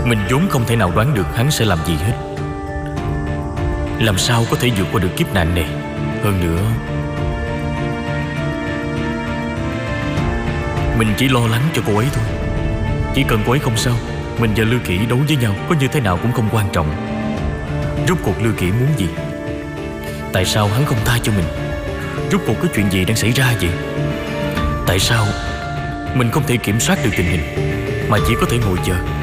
Mình vốn không thể nào đoán được hắn sẽ làm gì hết. Làm sao có thể vượt qua được kiếp nạn này. Hơn nữa, mình chỉ lo lắng cho cô ấy thôi. Chỉ cần cô ấy không sao, mình và Lư Kỷ đấu với nhau có như thế nào cũng không quan trọng. Rốt cuộc Lư Kỷ muốn gì? Tại sao hắn không tha cho mình? Rốt cuộc có chuyện gì đang xảy ra vậy? Tại sao mình không thể kiểm soát được tình hình, mà chỉ có thể ngồi chờ